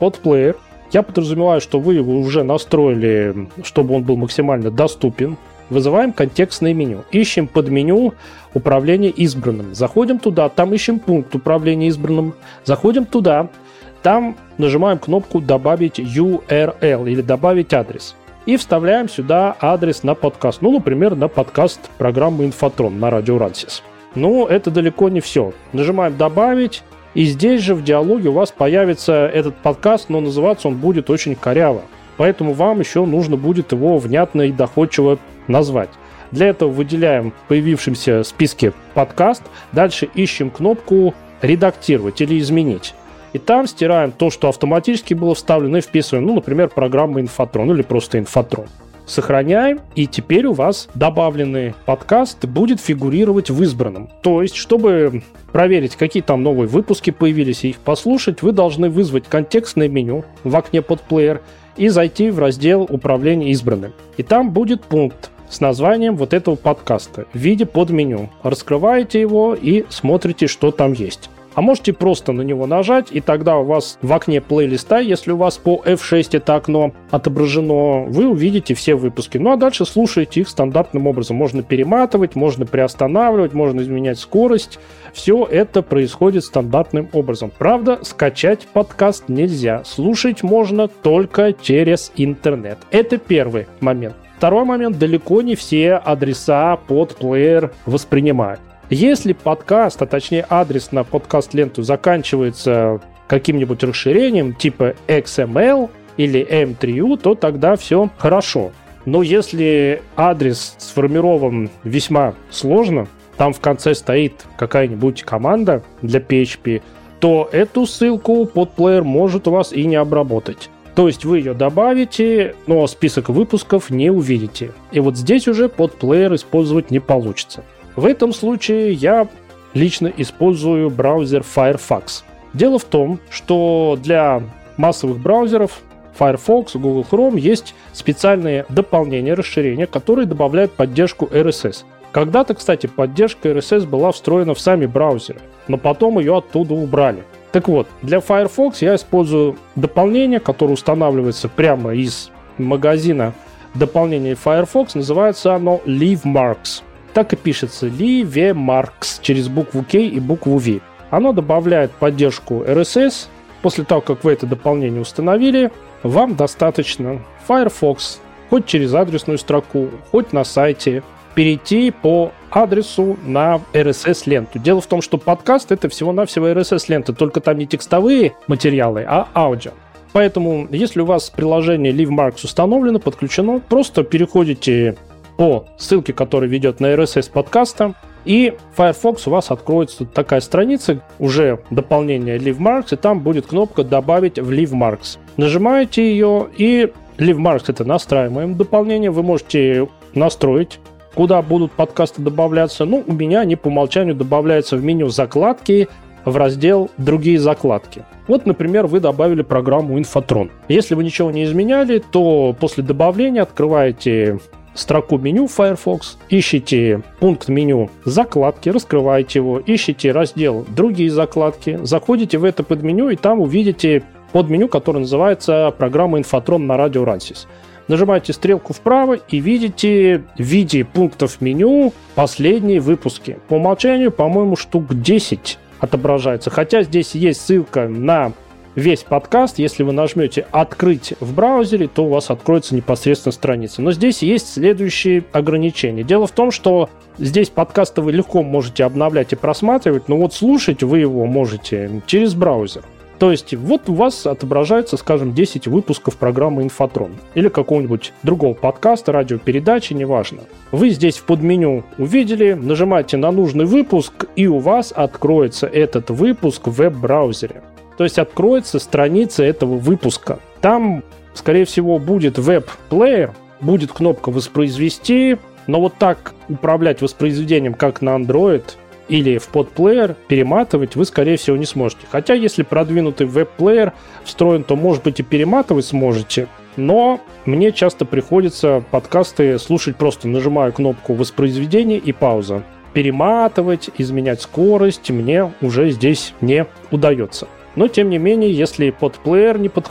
подплеер. Я подразумеваю, что вы его уже настроили, чтобы он был максимально доступен. Вызываем контекстное меню. Ищем под меню управление избранным. Заходим туда, там ищем пункт управления избранным. Заходим туда, там нажимаем кнопку «Добавить URL» или «Добавить адрес». И вставляем сюда адрес на подкаст. Ну, например, на подкаст программы «Инфотрон» на радио Рансис. Но это далеко не все. Нажимаем «Добавить». И здесь же в диалоге у вас появится этот подкаст, но называться он будет очень коряво. Поэтому вам еще нужно будет его внятно и доходчиво назвать. Для этого выделяем в появившемся списке подкаст. Дальше ищем кнопку «Редактировать» или «Изменить». И там стираем то, что автоматически было вставлено, и вписываем, ну, например, программа «Инфотрон» или просто «Инфотрон». Сохраняем, и теперь у вас добавленный подкаст будет фигурировать в избранном. То есть, чтобы проверить, какие там новые выпуски появились и их послушать, вы должны вызвать контекстное меню в окне подплеер и зайти в раздел «Управление избранным». И там будет пункт с названием вот этого подкаста в виде подменю. Раскрываете его и смотрите, что там есть. А можете просто на него нажать, и тогда у вас в окне плейлиста, если у вас по F6 это окно отображено, вы увидите все выпуски. Ну а дальше слушаете их стандартным образом. Можно перематывать, можно приостанавливать, можно изменять скорость. Все это происходит стандартным образом. Правда, скачать подкаст нельзя. Слушать можно только через интернет. Это первый момент. Второй момент. Далеко не все адреса под плеер воспринимают. Если подкаст, а точнее адрес на подкаст-ленту заканчивается каким-нибудь расширением типа XML или M3U, то тогда все хорошо. Но если адрес сформирован весьма сложно, там в конце стоит какая-нибудь команда для PHP, то эту ссылку подплеер может у вас и не обработать. То есть вы ее добавите, но список выпусков не увидите. И вот здесь уже подплеер использовать не получится. В этом случае я лично использую браузер Firefox. Дело в том, что для массовых браузеров Firefox, Google Chrome есть специальные дополнения, расширения, которые добавляют поддержку RSS. Когда-то, кстати, поддержка RSS была встроена в сами браузеры, но потом ее оттуда убрали. Так вот, для Firefox я использую дополнение, которое устанавливается прямо из магазина дополнений Firefox. Называется оно LiveMarks. Так и пишется LiveMarks через букву K и букву V. Оно добавляет поддержку RSS. После того, как вы это дополнение установили, вам достаточно Firefox, хоть через адресную строку, хоть на сайте, перейти по адресу на RSS-ленту. Дело в том, что подкаст — это всего-навсего RSS-лента, только там не текстовые материалы, а аудио. Поэтому, если у вас приложение LiveMarks установлено, подключено, просто переходите по ссылке, которая ведет на RSS подкаста, и Firefox у вас откроется такая страница, уже дополнение LiveMarks, и там будет кнопка «Добавить в LiveMarks». Нажимаете ее, и LiveMarks — это настраиваемое дополнение, вы можете настроить, куда будут подкасты добавляться. Ну, у меня они по умолчанию добавляются в меню «Закладки», в раздел «Другие закладки». Вот, например, вы добавили программу «Инфотрон». Если вы ничего не изменяли, то после добавления открываете строку меню Firefox, ищите пункт меню «Закладки», раскрываете его, ищите раздел «Другие закладки», заходите в это подменю, и там увидите подменю, которое называется «Программа Инфотрон» на радио Рансис. Нажимаете стрелку вправо и видите в виде пунктов меню последние выпуски. По умолчанию, по-моему, штук 10 отображается. Хотя здесь есть ссылка на весь подкаст. Если вы нажмете «Открыть в браузере», то у вас откроется непосредственно страница. Но здесь есть следующие ограничения. Дело в том, что здесь подкасты вы легко можете обновлять и просматривать, но вот слушать вы его можете через браузер. То есть вот у вас отображается, скажем, 10 выпусков программы «Инфотрон» или какого-нибудь другого подкаста, радиопередачи, неважно. Вы здесь в подменю увидели, нажимаете на нужный выпуск, и у вас откроется этот выпуск в веб-браузере. То есть откроется страница этого выпуска. Там, скорее всего, будет веб-плеер, будет кнопка «Воспроизвести», но вот так управлять воспроизведением, как на Android или в подплеер, перематывать вы, скорее всего, не сможете. Хотя, если продвинутый веб-плеер встроен, то, может быть, и перематывать сможете. Но мне часто приходится подкасты слушать просто нажимая кнопку «Воспроизведение» и «Пауза». Перематывать, изменять скорость мне уже здесь не удается. Но, тем не менее, если подплеер не подходит,